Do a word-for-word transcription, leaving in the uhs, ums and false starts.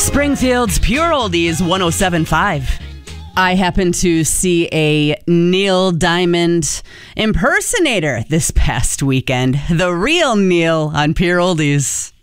Springfield's Pure Oldies one oh seven point five. I happened to see a Neil Diamond impersonator this past weekend. The real Neil on Pure Oldies.